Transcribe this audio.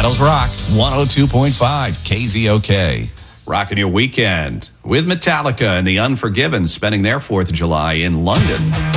Seattle's Rock, 102.5 KZOK. Rocking your weekend with Metallica and The Unforgiven, spending their 4th of July in London.